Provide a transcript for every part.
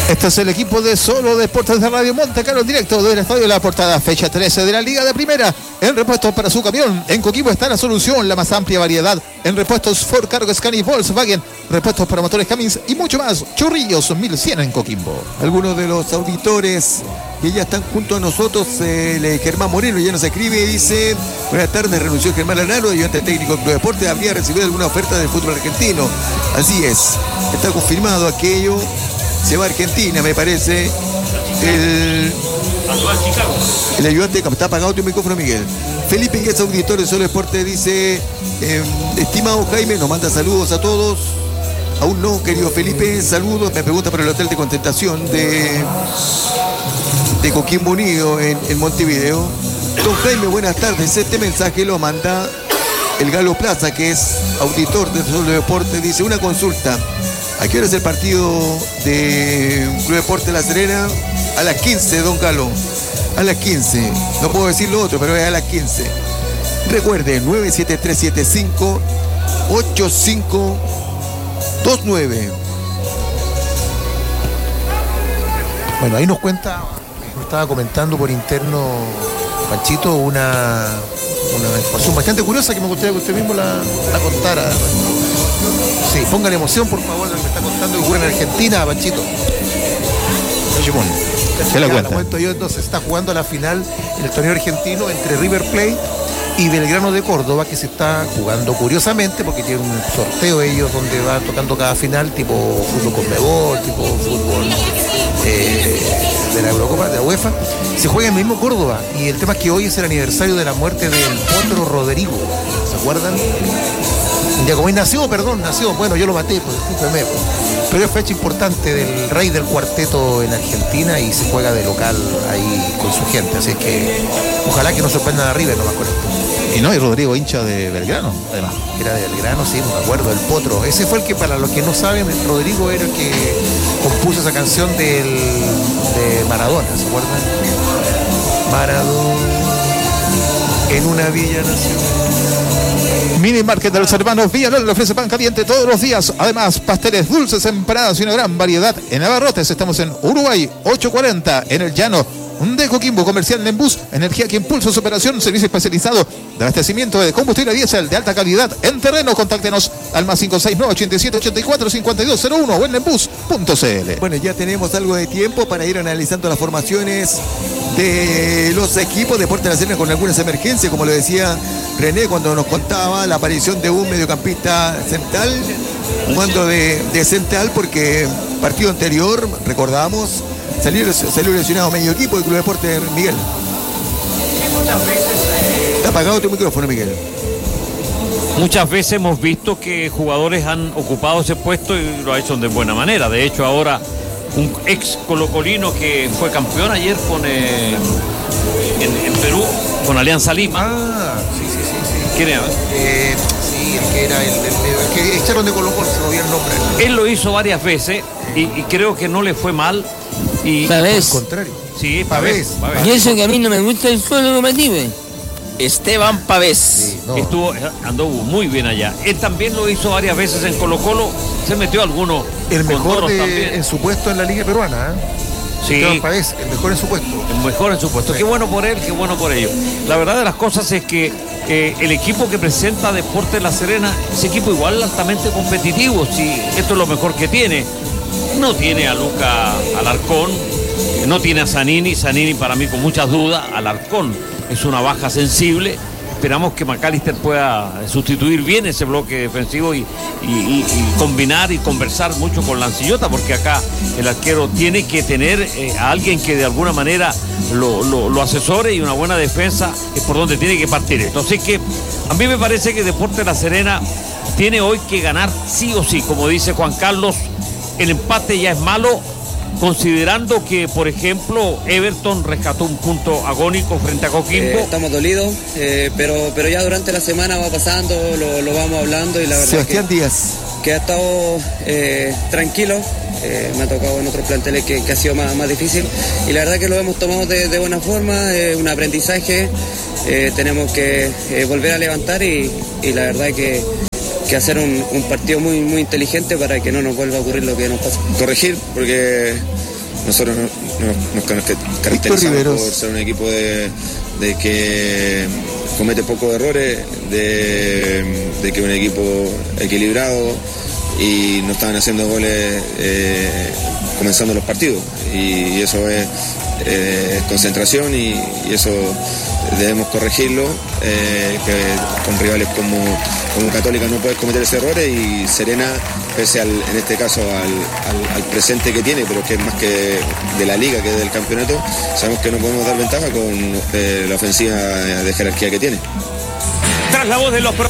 Este es el equipo de Solo Deportes de Radio Monte Carlo, directo del Estadio La Portada, fecha 13 de la Liga de Primera. En repuestos para su camión, en Coquimbo está la solución, la más amplia variedad en repuestos Ford, Cargo, Scania y Volkswagen, repuestos para motores Cummins y mucho más. Chorrillos 1100 en Coquimbo. Algunos de los auditores que ya están junto a nosotros, Germán Moreno ya nos escribe y dice: buenas tardes, renunció Germán Lanaro, ayudante técnico del Club Deportes, habría recibido alguna oferta del fútbol argentino. Así es, está confirmado aquello. Se va a Argentina, me parece. El ayudante está apagado tu micrófono, Miguel. Felipe, que es auditor de Solo Deporte, dice: estimado Jaime, nos manda saludos a todos. Aún no, querido Felipe, saludos. Me pregunta por el hotel de concentración de Coquimbo Unido en Montevideo. Don Jaime, buenas tardes. Este mensaje lo manda el Galo Plaza, que es auditor de Solo Deporte. Dice: una consulta. ¿A qué hora es el partido de Club Deportes La Serena? A las 15, don Galo. A las 15. No puedo decir lo otro, pero es a las 15. Recuerde, 97375-8529. Bueno, ahí nos cuenta, nos estaba comentando por interno Panchito una información bastante curiosa que me gustaría que usted mismo la contara. Sí, pongan emoción, por favor, lo que me está contando que ocurre en Argentina, Panchito. ¿Qué le cuenta? Cuento yo, entonces está jugando la final en el torneo argentino entre River Plate y Belgrano de Córdoba, que se está jugando curiosamente porque tiene un sorteo ellos donde va tocando cada final, tipo fútbol Conmebol, tipo fútbol de la Eurocopa, de la UEFA. Se juega en el mismo Córdoba y el tema es que hoy es el aniversario de la muerte del Potro Rodrigo, ¿se acuerdan? Ya como nació, bueno, yo lo maté, pues discúlpeme, pues. Pero es fecha importante del rey del cuarteto en Argentina y se juega de local ahí con su gente, así es que ojalá que no sorprendan a River, no me acuerdo. Y no, y Rodrigo, hincha de Belgrano, además. Era de Belgrano, sí, me acuerdo, el Potro. Ese fue el que, para los que no saben, el Rodrigo era el que compuso esa canción de Maradona, ¿se acuerdan? Maradona en una villa nacional. Mini Market de los hermanos Villarreal le ofrece pan caliente todos los días. Además, pasteles dulces, empanadas y una gran variedad en abarrotes. Estamos en Uruguay, 840, en el llano de Coquimbo. Comercial Nembus, energía que impulsa su operación. Servicio especializado de abastecimiento de combustible diésel de alta calidad en terreno. Contáctenos al más 569-8784-5201 o en nembus.cl. Bueno, ya tenemos algo de tiempo para ir analizando las formaciones de los equipos. Deportes de La Serena con algunas emergencias, como lo decía René cuando nos contaba la aparición de un mediocampista central, jugando de central, porque partido anterior, recordamos, salió lesionado medio equipo del Club Deportes, Miguel. Está apagado tu micrófono, Miguel. Muchas veces hemos visto que jugadores han ocupado ese puesto y lo ha hecho de buena manera. De hecho, ahora un ex colocolino que fue campeón ayer en Perú, con Alianza Lima. Ah, sí. ¿Quién era? Sí, el que era el que echaron de Colo Colo, se me olvidó el nombre. Él lo hizo varias veces y creo que no le fue mal. Y Pavés. Al contrario. Sí, Pavés. Y eso que a mí no me gusta el suelo que me tiene. Esteban Pavés. Sí, no. Anduvo muy bien allá. Él también lo hizo varias veces en Colo Colo. Se metió algunos. El mejor también. en su puesto en la Liga Peruana, Sí. Esteban Pavés, el mejor en su puesto. El mejor en su puesto. Qué bueno por él, qué bueno por ellos. La verdad de las cosas es que el equipo que presenta Deportes La Serena es equipo igual altamente competitivo. Sí, esto es lo mejor que tiene. No tiene a Luca Alarcón, no tiene a Zanini para mí con muchas dudas. Alarcón es una baja sensible. Esperamos que McAllister pueda sustituir bien ese bloque defensivo y combinar y conversar mucho con Lancillota, porque acá el arquero tiene que tener a alguien que de alguna manera lo asesore, y una buena defensa es por donde tiene que partir esto. Así que a mí me parece que Deportes La Serena tiene hoy que ganar sí o sí. Como dice Juan Carlos, el empate ya es malo, considerando que, por ejemplo, Everton rescató un punto agónico frente a Coquimbo. Estamos dolidos, pero ya durante la semana va pasando, lo vamos hablando, y la verdad Sebastián Díaz, que ha estado tranquilo. Me ha tocado en otros planteles que ha sido más difícil, y la verdad que lo hemos tomado de buena forma, un aprendizaje. Tenemos que volver a levantar y la verdad que hacer un partido muy inteligente para que no nos vuelva a ocurrir lo que nos pasa. Corregir, porque nosotros nos caracterizamos por ser un equipo de que comete pocos errores, de que un equipo equilibrado, y no estaban haciendo goles comenzando los partidos, y eso es concentración, y eso debemos corregirlo, que con rivales como Católica no puedes cometer ese error, y Serena, pese en este caso al presente que tiene, pero que es más que de la liga que del campeonato, sabemos que no podemos dar ventaja con la ofensiva de jerarquía que tiene. Tras la voz de los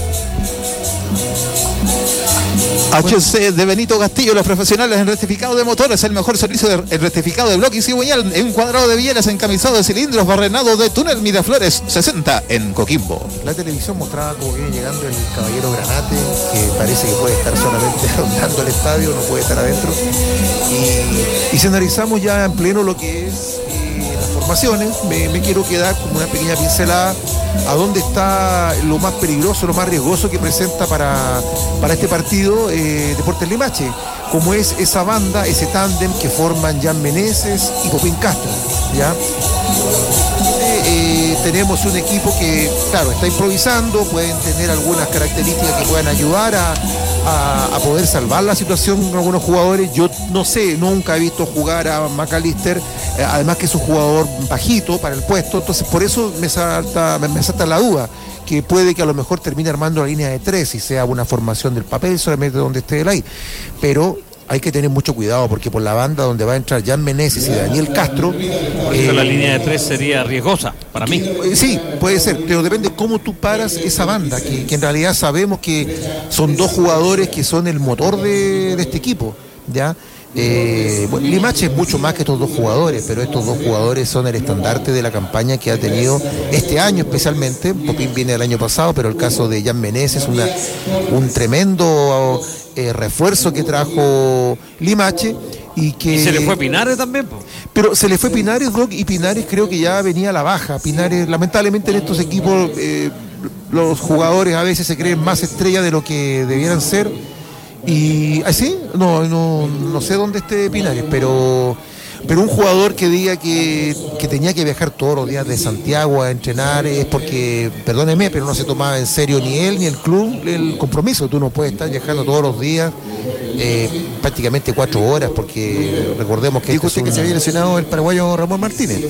HC de Benito Castillo, los profesionales en rectificado de motores, el mejor servicio en rectificado de bloque y cigüeñal, en cuadrado de bielas, encamisado de cilindros, barrenado de túnel Miraflores 60 en Coquimbo. La televisión mostraba cómo viene llegando el caballero Granate, que parece que puede estar solamente rondando el estadio, no puede estar adentro. Y si analizamos ya en pleno lo que es las formaciones, me quiero quedar como una pequeña pincelada a dónde está lo más peligroso, lo más riesgoso que presenta para este partido Deportes Limache, como es esa banda, ese tándem que forman Jan Meneses y Popín Castro, ¿ya? Tenemos un equipo que, claro, está improvisando, pueden tener algunas características que puedan ayudar a poder salvar la situación con algunos jugadores. Yo no sé, nunca he visto jugar a McAllister, además que es un jugador bajito para el puesto, entonces por eso me salta la duda, que puede que a lo mejor termine armando la línea de 3 y sea una formación del papel solamente donde esté él ahí, pero hay que tener mucho cuidado porque por la banda donde va a entrar Jan Meneses y Daniel Castro, la línea de 3 sería riesgosa para mí. Sí, puede ser, pero depende cómo tú paras esa banda, que en realidad sabemos que son dos jugadores que son el motor de este equipo, ¿ya? Bueno, Limache es mucho más que estos dos jugadores, pero estos dos jugadores son el estandarte de la campaña que ha tenido este año especialmente. Popín viene del año pasado, pero el caso de Jan Meneses es un tremendo refuerzo que trajo Limache. Y se le fue Pinares también, po. Pero se le fue Pinares, Doc, y Pinares creo que ya venía a la baja. Pinares, lamentablemente en estos equipos los jugadores a veces se creen más estrellas de lo que debieran ser. Y así, no sé dónde esté Pinares, pero un jugador que diga que tenía que viajar todos los días de Santiago a entrenar es porque, perdóneme, pero no se tomaba en serio ni él ni el club el compromiso. Tú no puedes estar viajando todos los días, prácticamente 4 horas, porque recordemos que... Dijo usted que se había lesionado el paraguayo Ramón Martínez.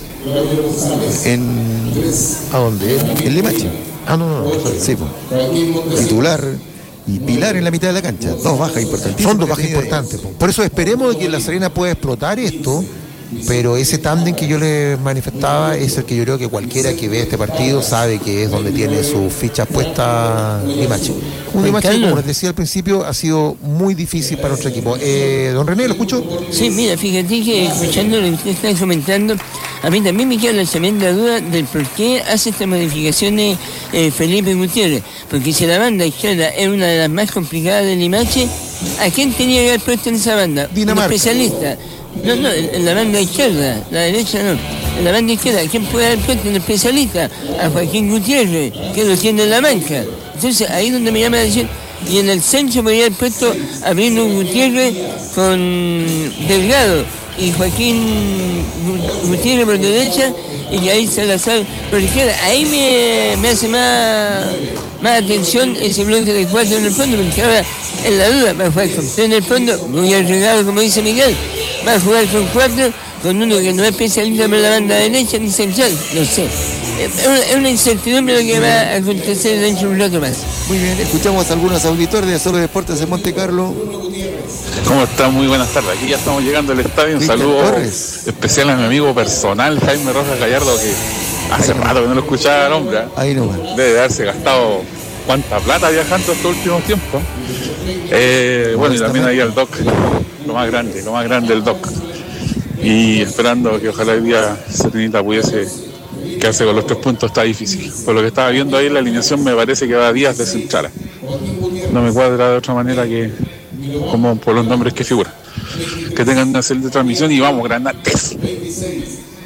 ¿A dónde? En Limache. No. Sí, pues. Titular y pilar en la mitad de la cancha. Dos bajas importantísimas. Son dos bajas importantes. Por eso esperemos que la Serena pueda explotar esto, pero ese tándem que yo les manifestaba es el que yo creo que cualquiera que ve este partido sabe que es donde tiene sus fichas puestas Limache. Un Limache, como les decía al principio, ha sido muy difícil para nuestro equipo. Don René, ¿lo escucho? Sí, mira, fíjate que escuchando lo que usted está comentando, a mí también me queda la tremenda duda del por qué hace estas modificaciones Felipe Gutiérrez. Porque si la banda izquierda es una de las más complicadas de Limache, ¿a quién tenía que haber puesto en esa banda? Dinamarca. Un especialista. No, en la banda izquierda, la derecha no. En la banda izquierda, ¿quién puede haber puesto un especialista? A Joaquín Gutiérrez, que lo tiene en la mancha. Entonces, ahí es donde me llama la atención. Y en el centro podría haber puesto a Bruno Gutiérrez con Delgado y Joaquín Gutiérrez por derecha y ahí Salazar por izquierda. Ahí me hace más atención ese bloque de 4 en el fondo, porque ahora en la duda va a jugar con 3 en el fondo, muy arriesgado como dice Miguel, va a jugar con 4, con uno que no es especialista por la banda derecha ni central, no sé. Es una incertidumbre lo que va a acontecer dentro de un rato más. Muy bien, escuchamos a algunos auditores de Azores Deportes de Monte Carlo. ¿Cómo están? Muy buenas tardes. Aquí ya estamos llegando al estadio. Un saludo especial a mi amigo personal, Jaime Rojas Gallardo, que hace rato que no lo escuchaba al hombre. Ahí nomás. Debe de haberse gastado cuánta plata viajando estos últimos tiempos. Bueno, y también ahí al Doc, lo más grande el Doc. Y esperando que ojalá el día Serenita pudiese quedarse con los 3 puntos. Está difícil. Por lo que estaba viendo ahí, la alineación me parece que va a Díaz de Centrala. No me cuadra de otra manera que como por los nombres que figuran. Que tengan una serie de transmisión y vamos, Granates.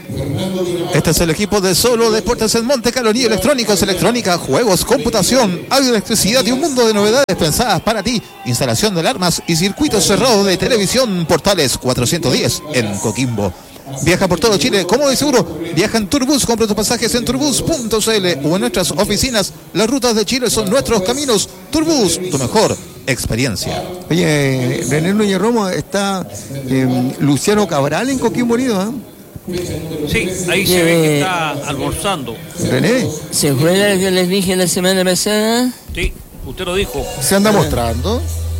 Este es el equipo de Solo Deportes en Monte Carlo. Electrónicos, electrónica, juegos, computación, audio, electricidad y un mundo de novedades pensadas para ti. Instalación de alarmas y circuito cerrado de televisión. Portales 410 en Coquimbo. Viaja por todo Chile, cómodo y seguro. Viaja en Turbus, compra tus pasajes en turbus.cl o en nuestras oficinas. Las rutas de Chile son nuestros caminos. Turbus, tu mejor experiencia. Oye, René Núñez Romo, está Luciano Cabral en Coquimbo Unido, ¿eh? Sí, ahí se ve que está almorzando. René. ¿Se acuerda lo que les dije la semana pasada? Sí, usted lo dijo. ¿Se anda mostrando?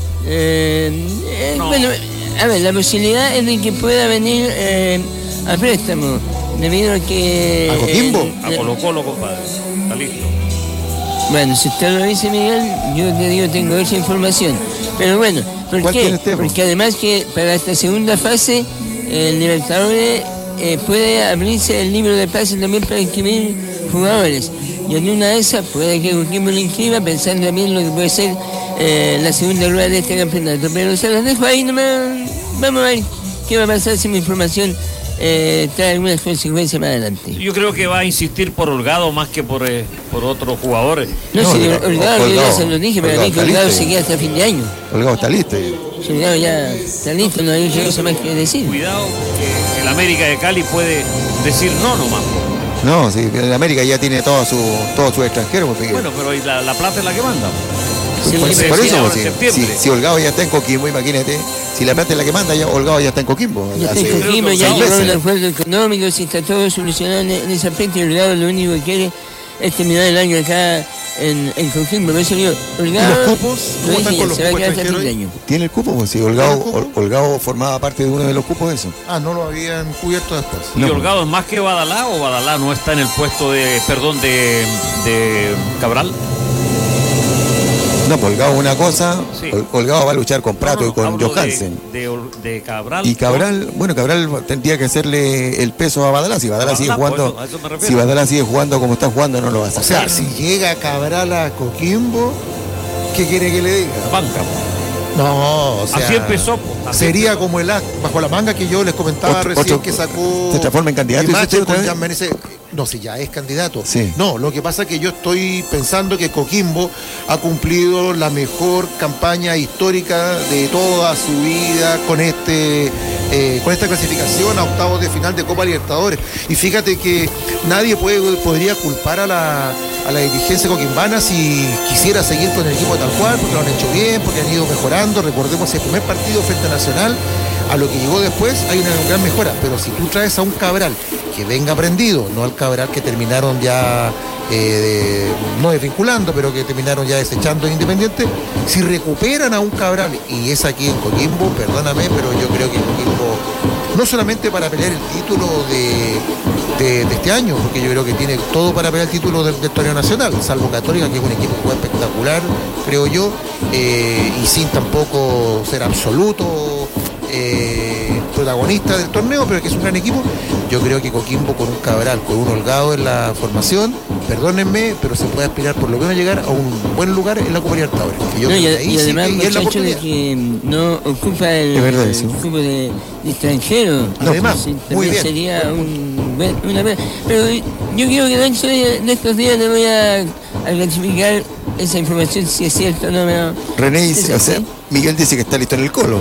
No. Bueno, a ver, la posibilidad es de que pueda venir a préstamo, debido a que... ¿A Coquimbo? A Colo-Colo, compadre. Está listo. Bueno, si usted lo dice, Miguel, yo te digo, tengo esa información. Pero bueno, ¿por qué? Porque además que para esta segunda fase, el Libertadores puede abrirse el libro de pases también para inscribir jugadores. Y en una de esas puede que Coquimbo lo inscriba, pensando también lo que puede ser la segunda rueda de este campeonato. Pero se las dejo ahí nomás. Vamos a ver qué va a pasar si mi información trae algunas consecuencias más adelante. Yo creo que va a insistir por Holgado más que por otros jugadores. No, si Holgado, yo ya se lo dije, pero a mí que Holgado se queda hasta fin de año. Holgado está listo. Si Holgado ya está listo, no hay otra cosa más que decir. Cuidado, que el América de Cali puede decir no nomás. No, sí, el América ya tiene todos sus extranjeros. Bueno, pero la plata es la que manda. Sí, por eso, si Holgado ya está en Coquimbo, imagínate, si la plata es la que manda, ya Holgado ya está en Coquimbo. Ya está en Coquimbo, ya llegó el acuerdo económico, si está todo solucionado en ese aspecto, y Holgado lo único que quiere es terminar el año acá en Coquimbo. Por eso digo, Holgado, ¿y los cupos? ¿Cómo están con los se va a cupos quedar hasta fin de extranjeros? año. ¿Tiene el cupo? Pues sí, Holgado formaba parte de uno de los cupos de eso. Ah, no lo habían cubierto después. ¿Y Holgado es más que Badalá o Badalá no está en el puesto de Cabral? No, pues Holgado una cosa, Sí. Holgado va a luchar con Prato y con hablo Johansen. De Cabral. Y Cabral, bueno, Cabral tendría que hacerle el peso a Badalá. Si Badalá sigue jugando, pues, a eso me refiero. si Badalá sigue jugando como está jugando, no lo va a O sacar. sea, si llega Cabral a Coquimbo, ¿qué quiere que le diga? Banca. No, o sea, Así empezó. sería como el as bajo la manga que yo les comentaba recién que sacó. ¿Se transforma en candidato? Limache otra con vez? Jan Menezes. No, si ya es candidato. Sí. No, lo que pasa es que yo estoy pensando que Coquimbo ha cumplido la mejor campaña histórica de toda su vida con esta clasificación a octavos de final de Copa Libertadores. Y fíjate que nadie podría culpar a la dirigencia coquimbana si quisiera seguir con el equipo tal cual, porque lo han hecho bien, porque han ido mejorando. Recordemos el primer partido frente a Nacional, a lo que llegó después hay una gran mejora. Pero si tú traes a un Cabral que venga aprendido, no al Cabral que terminaron ya no desvinculando, pero que terminaron ya desechando en Independiente, si recuperan a un Cabral, y es aquí en Coquimbo, perdóname, pero yo creo que Coquimbo, no solamente para pelear el título de este año, porque yo creo que tiene todo para pelear el título del torneo nacional, salvo Católica, que es un equipo que juega espectacular, creo yo, y sin tampoco ser absoluto protagonista del torneo, pero que es un gran equipo. Yo creo que Coquimbo con un Cabral, con un Holgado en la formación, perdónenme, pero se puede aspirar por lo menos a llegar a un buen lugar en la Copa Libertadores. Y además, muchacho, de que no ocupa el cupo de extranjero. Además, sí, muy bien. Sería una vez. Pero yo creo que dentro de estos días le voy a clasificar esa información, si es cierto o no. René dice, o sea, Miguel dice que está listo en el Colo.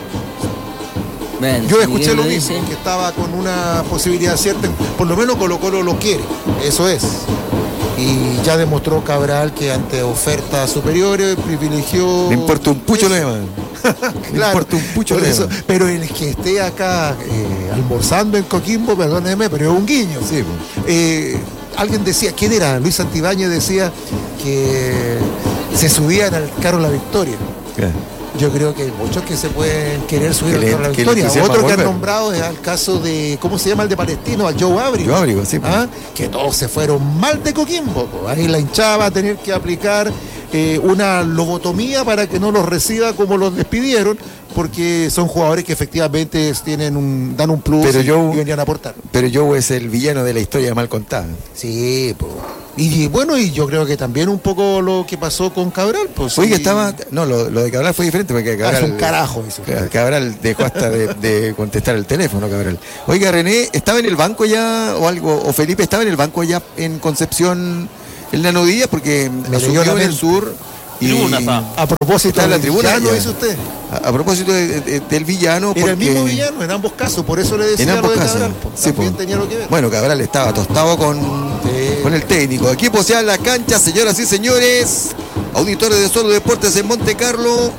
Bueno, yo escuché lo mismo, dice, que estaba con una posibilidad cierta, por lo menos Colo-Colo lo quiere, eso es. Y ya demostró Cabral que ante ofertas superiores privilegió... Le importa un pucho lo demás. Claro, importa un pucho por de eso, pero el que esté acá almorzando en Coquimbo, perdóneme, pero es un guiño. Sí, alguien decía, ¿quién era? Luis Santibáñez decía que se subían al carro La Victoria. ¿Qué? Yo creo que hay muchos que se pueden querer subir al carro La que Victoria. Otro que han volver. nombrado es el caso de, ¿cómo se llama el de Palestino? Al Joe Abrigo. Joe Abrigo, sí. ¿Ah? Que todos se fueron mal de Coquimbo. Ahí la hinchada va a tener que aplicar una lobotomía para que no los reciba como los despidieron, porque son jugadores que efectivamente dan un plus y venían a aportar. Pero Joe es el villano de la historia mal contada. Sí, pues. Y bueno, y yo creo que también un poco lo que pasó con Cabral. Pues, oiga, estaba... No, lo de Cabral fue diferente porque Cabral... es un carajo eso. Cabral dejó hasta de contestar el teléfono, Cabral. Oiga, René, ¿estaba en el banco ya o algo? ¿O Felipe estaba en el banco ya en Concepción el Nano Díaz? Porque me asumió en el sur... Y a propósito de la tribuna, villano, dice usted. A propósito del villano. Era el mismo villano en ambos casos, por eso le decía en ambos lo de casos. Cabral. Sí, también tenía lo que ver. Bueno, Cabral estaba tostado con el técnico. Equipo sea en la cancha, señoras y señores. Auditores de Solo Deportes en Monte Carlo.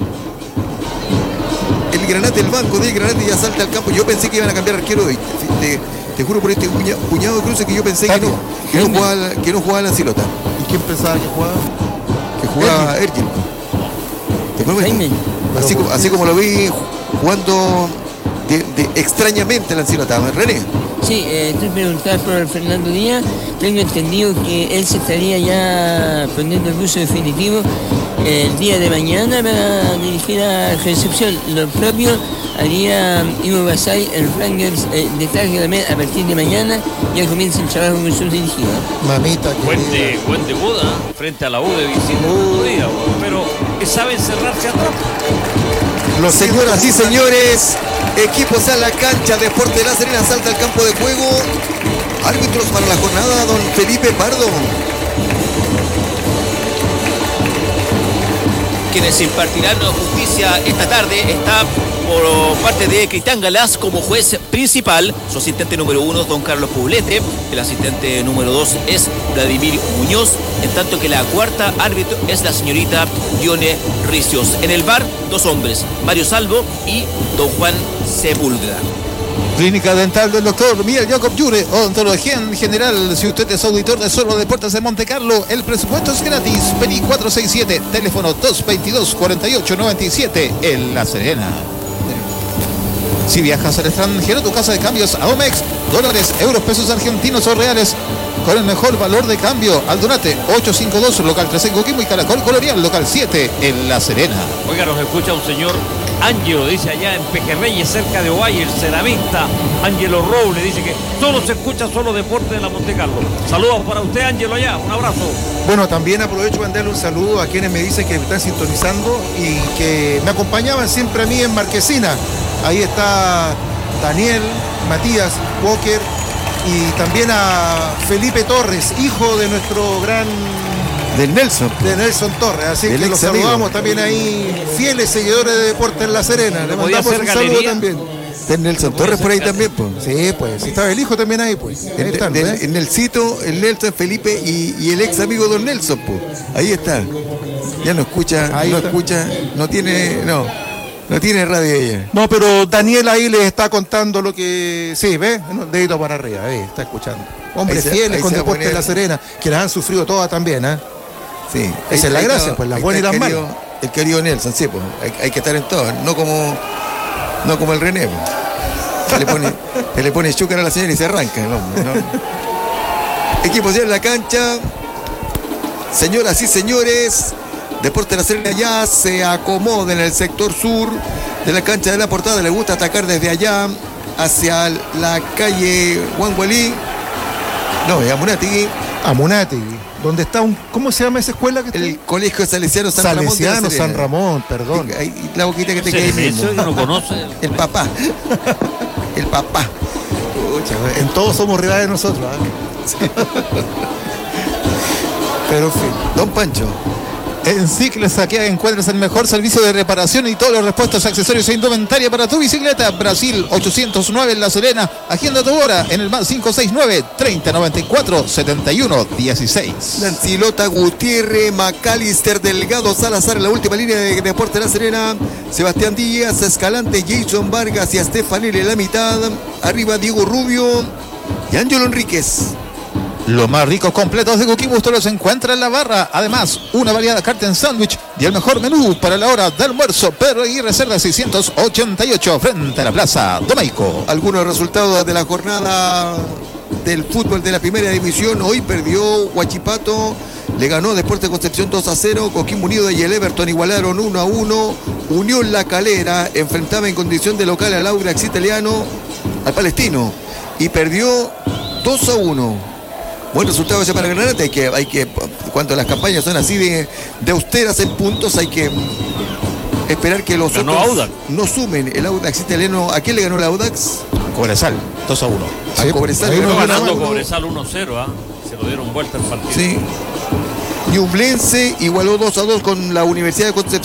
El Granate, el banco del Granate ya salta al campo. Yo pensé que iban a cambiar arquero. Te juro por este puñado de cruces que yo pensé que no jugaba la Silota. ¿Y quién pensaba que jugaba? Jugaba Ergin. Así como lo vi jugando extrañamente la Silota. René. Sí, tú preguntabas por Fernando Díaz. Tengo entendido que él se estaría ya poniendo el uso definitivo el día de mañana para dirigir a Concepción. Lo propio haría Ivo Basay, el Rangers de Targa también a partir de mañana. Ya comienza el trabajo con su dirigido. Mamita, buen debut frente a la U de visita, pero saben cerrarse atrás. Señoras y señores, equipos a la cancha, Deportes de La Serena salta al campo de juego. Árbitros para la jornada, don Felipe Pardo. Quienes impartirán justicia esta tarde está por parte de Cristian Galás como juez principal, su asistente número 1 don Carlos Poblete, el asistente número 2 es Vladimir Muñoz, en tanto que la cuarta árbitro es la señorita Dione Ricios. En el VAR, 2 hombres, Mario Salvo y don Juan Sepúlveda. Clínica Dental del doctor Miguel Jacob Yure, odontología en general. Si usted es auditor de Solo Deportes de Monte Carlo, el presupuesto es gratis. PENI 467, teléfono 222-4897 en La Serena. Si viajas al extranjero, tu casa de cambios Adomex, dólares, euros, pesos argentinos o reales, con el mejor valor de cambio. Aldunate 852, local 3 en Coquimbo, y Caracol Colonial, local 7 en La Serena. Oiga, nos escucha un señor Ángelo, dice allá en Pejerreyes, cerca de Ovalle, el ceramista Ángelo Roble, dice que solo se escucha Solo Deporte de la Monte Carlo. Saludos para usted, Ángelo, allá, un abrazo. Bueno, también aprovecho para darle un saludo a quienes me dicen que me están sintonizando y que me acompañaban siempre a mí en Marquesina. Ahí está Daniel, Matías, Walker y también a Felipe Torres, hijo de nuestro gran... De Nelson Torres, así que los saludamos también ahí, fieles seguidores de Deportes en La Serena. Le mandamos un saludo también. De Nelson Torres por ahí también, pues. Sí, pues, estaba el hijo también ahí, pues. En Nelsito, el Nelson, Felipe y el ex amigo don Nelson, pues. Ahí está. Ya no escucha, no tiene radio ella. No, pero Daniel ahí les está contando lo que... Sí, ¿ves? Dedito para arriba, está escuchando. Hombres fieles con Deportes en La Serena, que las han sufrido todas también, ¿eh? Sí. Esa es la gracia, pues las buenas y las malas. El querido Nelson, sí, pues. Hay que estar en todo, no como el René, pues. Se le pone chúcar a la señora y se arranca el hombre, ¿no? Equipo ya en la cancha. Señoras y señores, Deportes de La Serena ya se acomoda en el sector sur de la cancha de La Portada. Le gusta atacar desde allá hacia la calle Huangualí. No, es Amunátegui. Donde está ¿cómo se llama esa escuela? El Colegio Salesiano San Ramón. San Ramón, perdón. La boquita que te queda ahí mismo. Eso no conoce. El papá. En todos somos rivales nosotros, ¿eh? Pero en fin. Don Pancho. En Cicles Saquea encuentras el mejor servicio de reparación y todos los repuestos, accesorios e indumentaria para tu bicicleta. Brasil 809 en La Serena. Agenda tu hora en el más 569-3094-7116. Lancilota, Gutiérrez, Macalister, Delgado, Salazar en la última línea de Deportes de La Serena. Sebastián Díaz, Escalante, Jason Vargas y Stefanelli en la mitad. Arriba Diego Rubio y Ángelo Enríquez. Los más ricos completos de Coquimbo usted los encuentra en la barra. Además, una variada carta en sándwich y el mejor menú para la hora de almuerzo. Pedro Aguirre Cerda 688 frente a la Plaza Domeico. Algunos resultados de la jornada del fútbol de la primera división. Hoy perdió Huachipato, le ganó Deportes Concepción 2-0. Coquimbo Unido y el Everton igualaron 1-1. Unión La Calera enfrentaba en condición de local al Audax Italiano, al Palestino, y perdió 2-1. buen resultado ese para Granate. Hay que cuando las campañas son así de austeras en puntos, hay que esperar que los ganó otros Audax. no sumen. El Audax italiano, ¿a quién le ganó el Audax? Cobresal, 2-1. A Cobresal. ahí Pero no ganando ganó. Cobresal 1-0, se lo dieron vuelta el partido. Sí. Ñublense igualó 2-2 con la Universidad de Concepción.